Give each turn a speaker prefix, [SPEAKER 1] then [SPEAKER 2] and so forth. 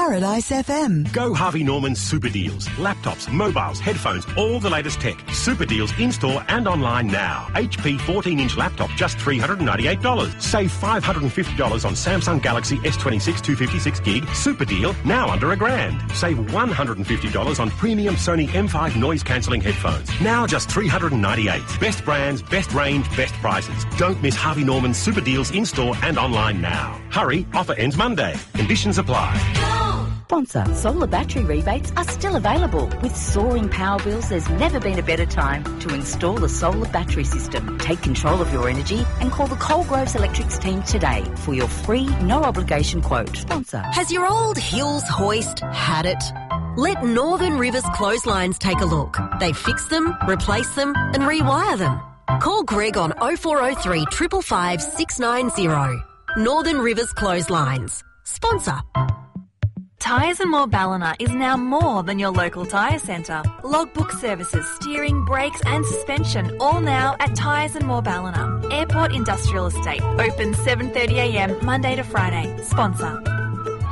[SPEAKER 1] Paradise FM.
[SPEAKER 2] Go Harvey Norman Super Deals. Laptops, mobiles, headphones, all the latest tech. Super Deals in-store and online now. HP 14-inch laptop, just $398. Save $550 on Samsung Galaxy S26 256 gig. Super deal, now under $1,000. Save $150 on premium Sony M5 noise-cancelling headphones. Now just $398. Best brands, best range, best prices. Don't miss Harvey Norman Super Deals in-store and online now. Hurry, offer ends Monday. Conditions apply.
[SPEAKER 3] Sponsor. Solar battery rebates are still available. With soaring power bills, there's never been a better time to install a solar battery system. Take control of your energy and call the Coalgroves Electrics team today for your free, no-obligation quote. Sponsor.
[SPEAKER 4] Has your old Hills hoist had it? Let Northern Rivers Clotheslines take a look. They fix them, replace them and rewire them. Call Greg on 0403 555 690. Northern Rivers Clotheslines. Sponsor.
[SPEAKER 5] Tyres and More Ballina is now more than your local tyre centre. Logbook services, steering, brakes and suspension, all now at Tyres and More Ballina. Airport Industrial Estate, open 7:30am Monday to Friday. Sponsor.